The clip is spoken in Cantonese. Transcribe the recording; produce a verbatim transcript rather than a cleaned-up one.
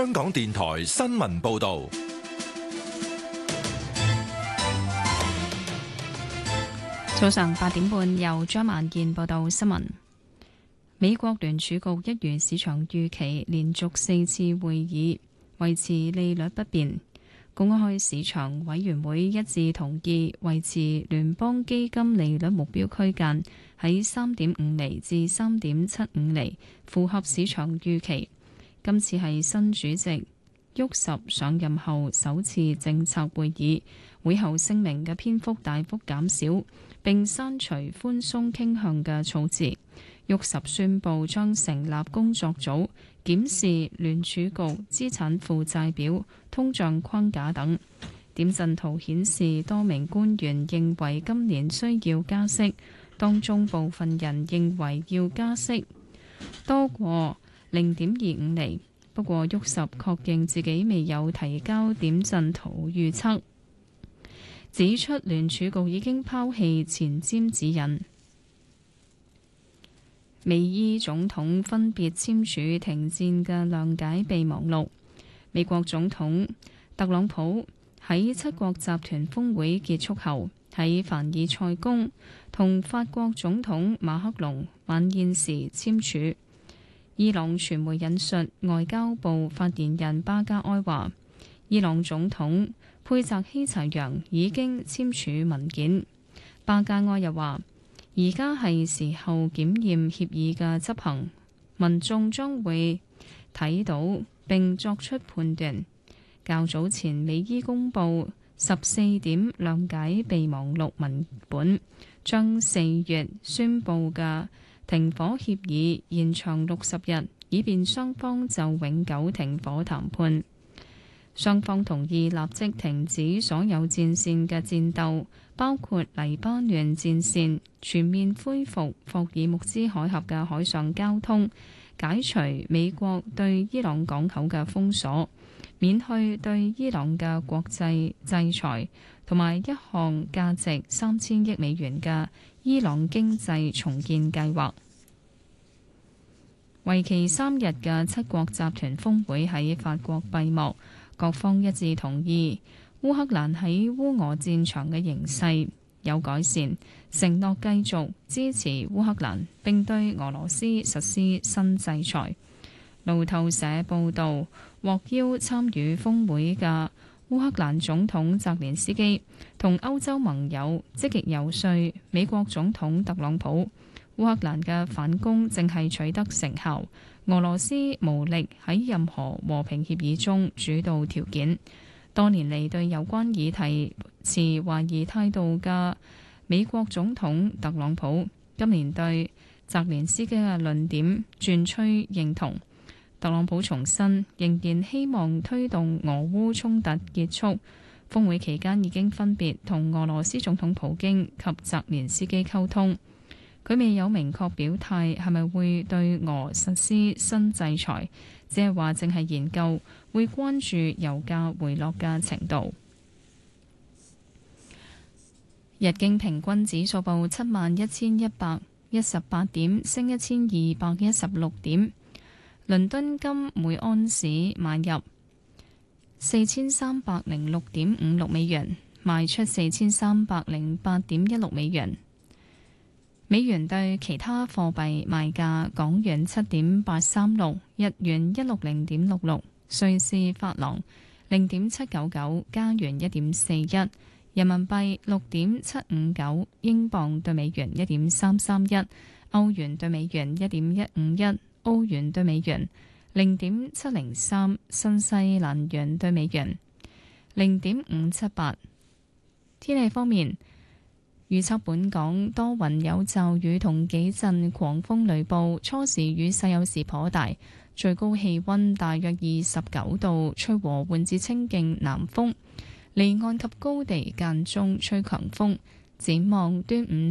香港電台新聞報道。 早上八點半，由張萬健報道新聞。美國聯儲局一如市場預期，連續四次會議維持利率不變。公開市場委員會一致同意維持聯邦基金利率目標區間喺三點五厘至三點七五厘，符合市場預期。今次係新主席沃什上任後首次政策會議，會後聲明嘅篇幅大幅減少，並刪除寬鬆傾向嘅措辭。沃什宣布將成立工作組，檢視聯儲局資產負債表、通脹框架等。點陣圖顯示，多名官員認為今年需要加息，當中部分人認為要加息多過零點二五厘。不過，沃什確認自己未有提交點陣圖預測，指出聯儲局已經拋棄前瞻指引。美伊總統分別簽署停戰嘅諒解備忘錄。美國總統特朗普喺七國集團峰會結束後，喺凡爾賽宮同法國總統馬克龍晚宴時簽署。伊朗傳媒引述外交部發言人巴加埃話，伊朗總統佩澤希齊揚已經簽署文件。巴加埃又話，而家係時候檢驗協議嘅執行，民眾將會睇到並作出判斷。較早前，美伊公佈十四點諒解備忘錄文本，將四月宣佈嘅停火協議延長六十日，以便雙方就永久停火談判。雙方同意立即停止所有戰線嘅戰鬥，包括黎巴嫩戰線，全面恢復霍爾木茲海峽嘅海上交通，解除美國對伊朗港口嘅封鎖，免去對伊朗嘅國際制裁，同埋一項價值三千億美元嘅伊朗經濟重建計劃。為期三日嘅七國集團峰會喺法國閉幕。各方一致同意烏克蘭喺烏俄戰場嘅形勢有改善，承諾繼續支持烏克蘭，並對俄羅斯實施新制裁。路透社報道，獲邀參與峰會嘅烏克蘭總統澤連斯基同歐洲盟友積極游說美國總統特朗普，烏克蘭嘅反攻正係取得成效。俄羅斯無力喺任何和平協議中主導條件。多年嚟對有關議題持懷疑態度嘅美國總統特朗普，今年對澤連斯基嘅論點轉趨認同。特朗普重申仍然希望推動俄烏衝突結束。峰會期間已經分別同俄羅斯總統普京及澤連斯基溝通。佢未有明確表態係咪會對俄實施新制裁，只係話正係研究，會關注油價回落嘅程度。日經平均指數報七萬一千一百一十八點，升一千二百一十六點。倫敦金每安士買入四千三百零六點五六美元，賣出四千三百零八點一六美元。美元對其他貨幣賣價：港元七點八三六，日元一六零點六六，瑞士法郎零點七九九，加元一點四一，人民幣六點七五九，英鎊對美元一點三三一，歐元對美元一點一五一，澳元對美元零點七零三，新西蘭元對美元零點五七八。天氣方面，預測本港多雲有驟雨同幾陣狂風雷暴，初時雨勢有時頗大，最高氣溫大約二十九度，吹和緩至清勁南風，離岸及高地間中吹強風。展望端午